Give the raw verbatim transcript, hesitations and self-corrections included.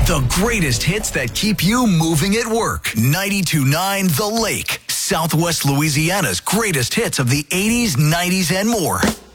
The greatest hits that keep you moving at work. ninety-two point nine The Lake. Southwest Louisiana's greatest hits of the eighties, nineties, and more.